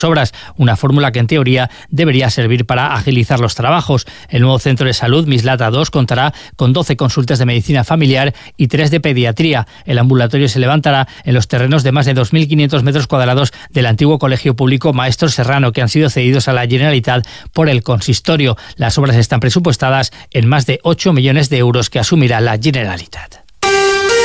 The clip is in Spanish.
obras, una fórmula que en teoría debería servir para agilizar los trabajos. El nuevo centro de salud Mislata 2 contará con 12 consultas de medicina familiar y 3 de pediatría. El ambulatorio se levantará en los terrenos de más de 2.500 metros cuadrados del antiguo Colegio Público Maestro Serrano, que han sido cedidos a la Generalitat por el consistorio. Las obras están presupuestadas en más de 8 millones de euros que asumirá la Generalitat.